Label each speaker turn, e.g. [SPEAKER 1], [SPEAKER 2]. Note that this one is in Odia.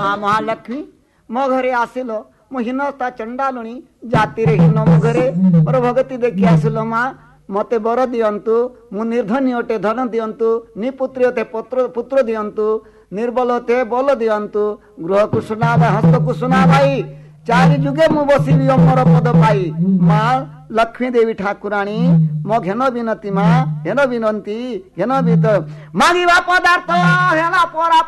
[SPEAKER 1] ମା ମହାଲକ୍ଷ୍ମୀ ମୋ ଘରେ ଆସିଲ ମୁଁ ହୀନତା ଚଣ୍ଡାଲୁଣି ଜାତିରେ ହୀନ ମୋ ଘରେ ମୋର ଭଗତି ଦେଖି ଆସିଲ ମା ମତେ ବର ଦିଅନ୍ତୁ ମୁଁ ନିର୍ଧନୀ ଅଟେ ଧନ ଦିଅନ୍ତୁ ନିପୁତ୍ରୀ ଅଟେ ପୁତ୍ର ଦିଅନ୍ତୁ ନିର୍ବଲ ଅଟେ ବଲ ଦିଅନ୍ତୁ ଗୃହକୁ ସୁନା ହସ୍ତକୁ ସୁନା ଭାଇ ଚାରି ଯୁଗେ ମୁଁ ବସିବି ଅମର ପଦ ପାଇ ମା ଲକ୍ଷ୍ମୀ ଦେବୀ ଠାକୁରାଣୀ ମୋ ଘେନ ବିନତି ମା ଘେନ ବିନନ୍ତି ଘେନ ବିତ ମାଗିବା ପଦାର୍ଥ ହେଲା ପରା